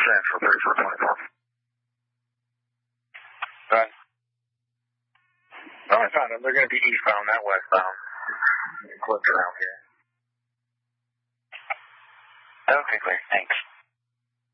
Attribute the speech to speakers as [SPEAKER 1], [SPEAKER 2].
[SPEAKER 1] for 3424. Right. Oh, I found them. They're going to be eastbound, not westbound. Clipped around here.
[SPEAKER 2] Okay, great. Thanks.